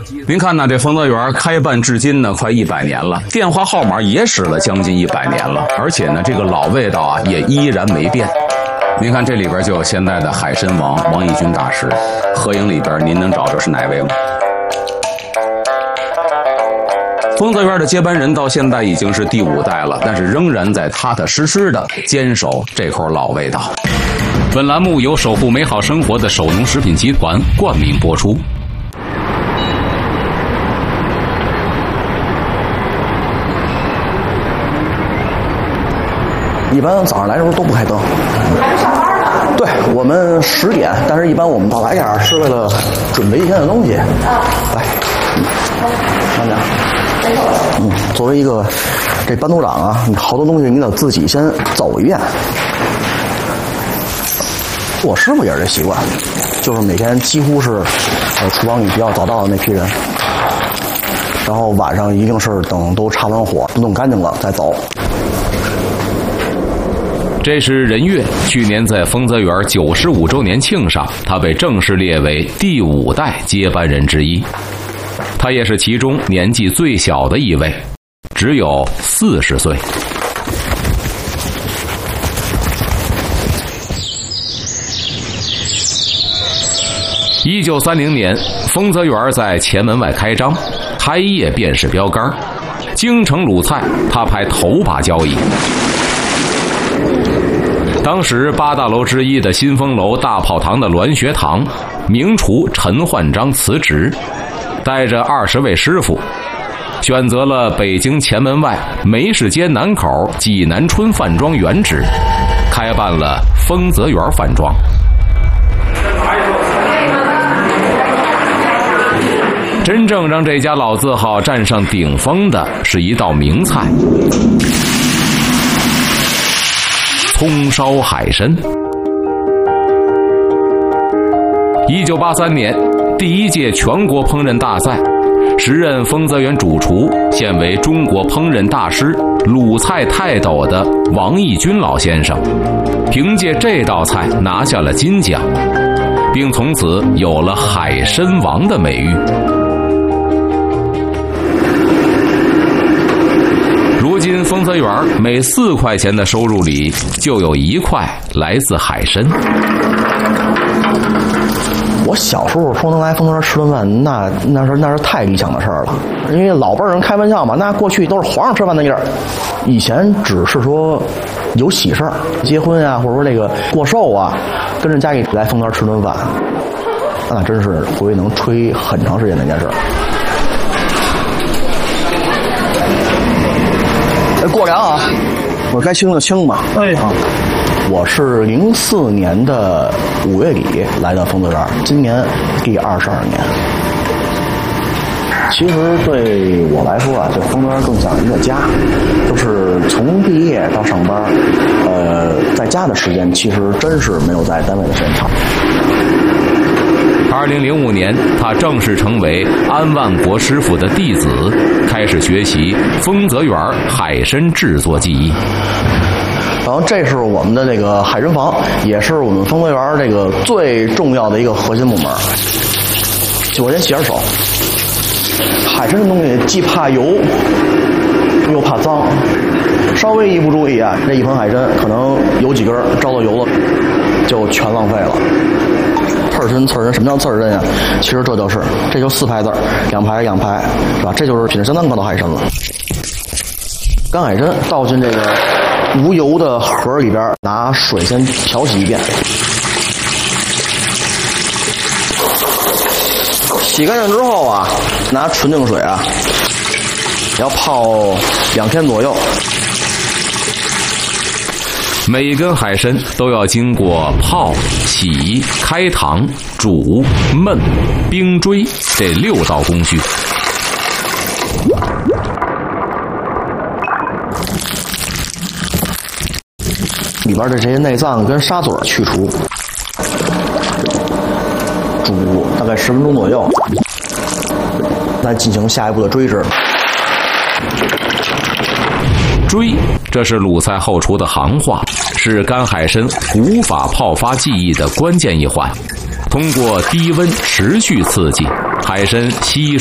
您看呢，这丰泽园开办至今呢，快100年了，电话号码也使了将近100年了，而且呢，这个老味道啊也依然没变。您看这里边就有现在的海参王王义军大师，合影里边您能找着是哪位吗？丰泽园的接班人到现在已经是第5代了，但是仍然在踏踏实实的坚守这口老味道。本栏目由守护美好生活的首农食品集团冠名播出。 一般早上来的时候都不开灯， 还是上班呢？ 对，我们10点，但是一般我们到来点是为了准备一些的东西。来，慢点。作为一个这班组长啊，你好多东西你得自己先走一遍。我师傅也是这习惯，就是每天几乎是厨房里比较早到的那批人，然后晚上一定是等都插完火弄干净了再走。 这是任岳，去年在丰泽园95周年庆上，他被正式列为第5代接班人之一。他也是其中年纪最小的一位，只有40岁。1930年，丰泽园在前门外开张，开业便是标杆，京城鲁菜他排头把交椅。当时8大楼之一的新丰楼大炮堂的栾学堂，名厨陈焕章辞职，带着20位师傅，选择了北京前门外梅市街南口济南春饭庄原址，开办了丰泽园饭庄。真正让这家老字号站上顶峰的是一道名菜——葱烧海参。1983年，第1届全国烹饪大赛，时任丰泽园主厨、现为中国烹饪大师、鲁菜泰斗的王义军老先生，凭借这道菜拿下了金奖，并从此有了海参王的美誉。如今丰泽园每4块钱的收入里就有1块来自海参。 我小时候说能来丰泽园吃顿饭，那是太理想的事儿了。因为老辈人开玩笑嘛，那过去都是皇上吃饭的地儿。以前只是说有喜事儿，结婚啊，或者说这个过寿啊，跟着家里来丰泽园吃顿饭，那真是回去能吹很长时间的一件事儿。过粮啊，我该清的清吧。啊，我是04年的5月底来的丰泽园，今年第22年。其实对我来说啊，这丰泽园更像一个家，就是从毕业到上班，在家的时间其实真是没有在单位的时间长。 2005年，他正式成为安万国师傅的弟子，开始学习丰泽园海参制作技艺。 然后这是我们的这个海参房，也是我们丰泽园这个最重要的一个核心部门。我先洗点手。海参这东西既怕油，又怕脏，稍微一不注意啊，这一盆海参可能有几根着到油了，就全浪费了。刺身，什么叫刺身呀？其实这就4排字，2排2排，是吧？这就是品质相当高的海参了。干海参倒进这个无油的盒里边，拿水先调洗一遍，洗干净之后啊，拿纯净水啊，要泡2天左右。 每一根海参都要经过泡、洗、开膛、煮、焖、冰锥这6道工序。 里边的这些内脏跟沙嘴去除，煮大概10分钟左右，再进行下一步的追制。 追，这是鲁菜后厨的行话，是干海参古法泡发技艺的关键一环。通过低温持续刺激，海参吸